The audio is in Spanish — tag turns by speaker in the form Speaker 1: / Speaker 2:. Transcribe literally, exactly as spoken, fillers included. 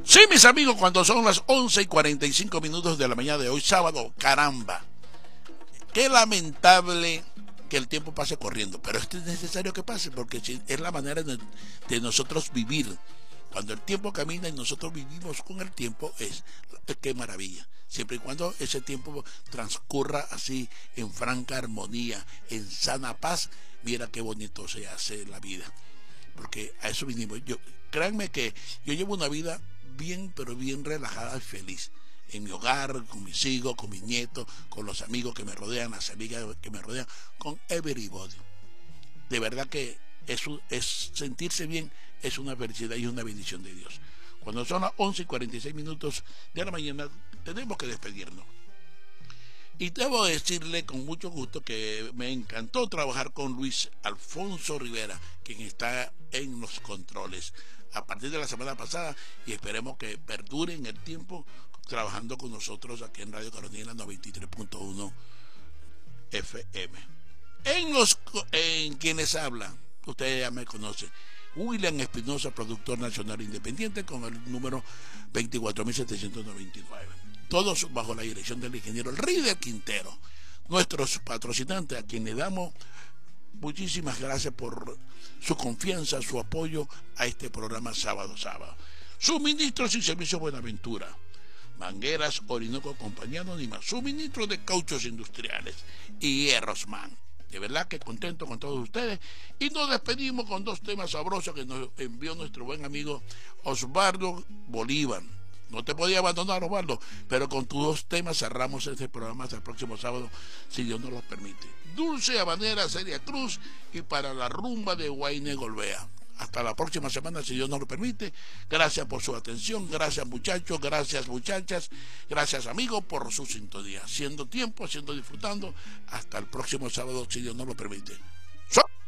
Speaker 1: Sí, mis amigos, cuando son las once y cuarenta y cinco minutos de la mañana de hoy, sábado, caramba, qué lamentable que el tiempo pase corriendo, pero esto es necesario que pase, porque es la manera de, de nosotros vivir. Cuando el tiempo camina y nosotros vivimos con el tiempo, es qué maravilla. Siempre y cuando ese tiempo transcurra así, en franca armonía, en sana paz, mira qué bonito se hace la vida. Porque a eso vinimos. Yo, créanme que yo llevo una vida bien, pero bien relajada y feliz. En mi hogar, con mis hijos, con mis nietos, con los amigos que me rodean, las amigas que me rodean, con everybody. De verdad que eso es sentirse bien, es una felicidad y una bendición de Dios. Cuando son las once y cuarenta y seis minutos de la mañana, tenemos que despedirnos. Y debo decirle con mucho gusto que me encantó trabajar con Luis Alfonso Rivera, quien está en los controles a partir de la semana pasada, y esperemos que perdure en el tiempo trabajando con nosotros aquí en Radio Carolina noventa y tres punto uno F M. En, los, en quienes hablan, ustedes ya me conocen, William Espinosa, productor nacional independiente, con el número veinticuatro mil setecientos noventa y nueve. Todos bajo la dirección del ingeniero Rider Quintero. Nuestros patrocinantes, a quienes damos muchísimas gracias por su confianza, su apoyo a este programa Sábado Sábado. Suministros y servicios Buenaventura. Mangueras Orinoco Compañía Anónima. Suministros de cauchos industriales y Hierrosman. De verdad que contento con todos ustedes. Y nos despedimos con dos temas sabrosos que nos envió nuestro buen amigo Osvaldo Bolívar. No te podía abandonar, Osvaldo, pero con tus dos temas cerramos este programa hasta el próximo sábado, si Dios nos lo permite. Dulce Habanera Celia Cruz y para la rumba de Guayne Golbea. Hasta la próxima semana, si Dios nos lo permite. Gracias por su atención, gracias muchachos, gracias muchachas, gracias amigos por su sintonía. Siendo tiempo, siendo disfrutando, hasta el próximo sábado, si Dios nos lo permite.